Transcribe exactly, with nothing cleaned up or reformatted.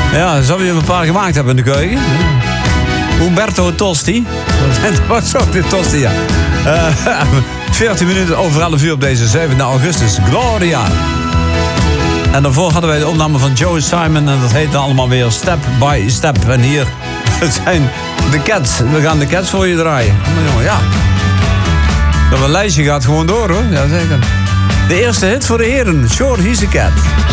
Ja, zou je een paar gemaakt hebben in de keuken? Umberto Tosti. Dat was ook de Tosti, ja. Uh, veertien minuten over elf uur op deze zevende augustus. Gloria. En daarvoor hadden wij de opname van Joe Simon. En dat heette allemaal weer Step by Step. En hier, het zijn de Cats. We gaan de Cats voor je draaien. Ja. Dat lijstje gaat gewoon door, hoor. Ja, zeker. De eerste hit voor de heren. Sure, he's a cat.